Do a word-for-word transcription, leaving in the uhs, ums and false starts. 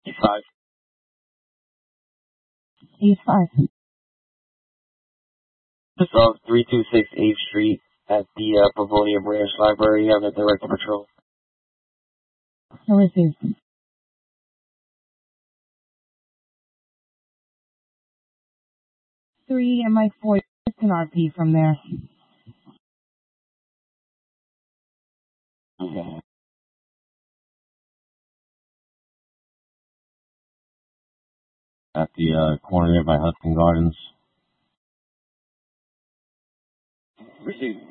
five. eight five. This is three two six eighth Street at the uh, Pavonia Branch Library. You have a direct patrol. So received. Three and Mike four, an R P from there. Okay. At the uh, corner there by Hudson Gardens. Received.